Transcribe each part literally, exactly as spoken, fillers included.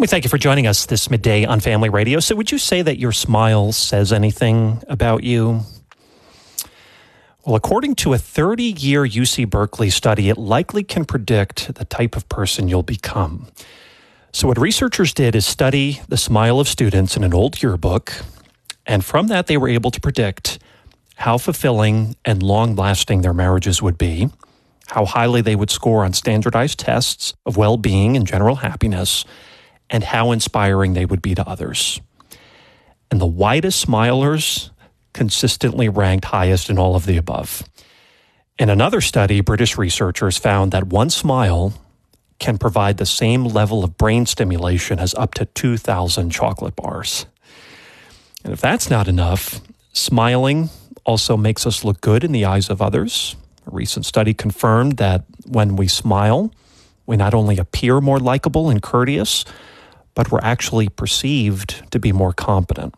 We thank you for joining us this midday on Family Radio. So would you say that your smile says anything about you? Well, according to a thirty-year U C Berkeley study, it likely can predict the type of person you'll become. So what researchers did is study the smile of students in an old yearbook, and from that they were able to predict how fulfilling and long-lasting their marriages would be, how highly they would score on standardized tests of well-being and general happiness, and how inspiring they would be to others. And the widest smilers consistently ranked highest in all of the above. In another study, British researchers found that one smile can provide the same level of brain stimulation as up to two thousand chocolate bars. And if that's not enough, smiling also makes us look good in the eyes of others. A recent study confirmed that when we smile, we not only appear more likable and courteous, but we're actually perceived to be more competent.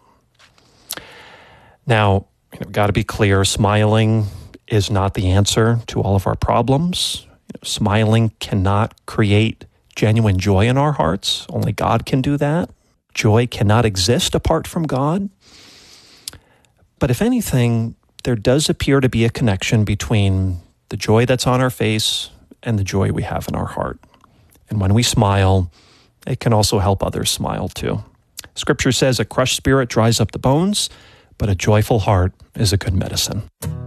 Now, you know, got to be clear, smiling is not the answer to all of our problems. You know, smiling cannot create genuine joy in our hearts. Only God can do that. Joy cannot exist apart from God. But if anything, there does appear to be a connection between the joy that's on our face and the joy we have in our heart. And when we smile, it can also help others smile too. Scripture says a crushed spirit dries up the bones, but a joyful heart is a good medicine.